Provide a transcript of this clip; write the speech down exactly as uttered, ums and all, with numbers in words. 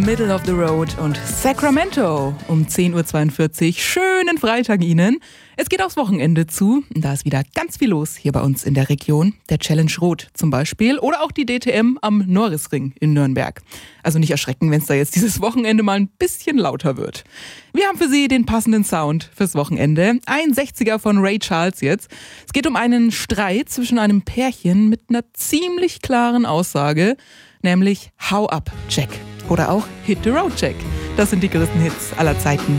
Middle of the Road und Sacramento um zehn Uhr zweiundvierzig. Schönen Freitag Ihnen. Es geht aufs Wochenende zu. Da ist wieder ganz viel los hier bei uns in der Region. Der Challenge Rot zum Beispiel oder auch die D T M am Norrisring in Nürnberg. Also nicht erschrecken, wenn es da jetzt dieses Wochenende mal ein bisschen lauter wird. Wir haben für Sie den passenden Sound fürs Wochenende. Ein sechziger von Ray Charles jetzt. Es geht um einen Streit zwischen einem Pärchen mit einer ziemlich klaren Aussage, nämlich Hau ab, Jack. Oder auch Hit the Road, Jack. Das sind die größten Hits aller Zeiten.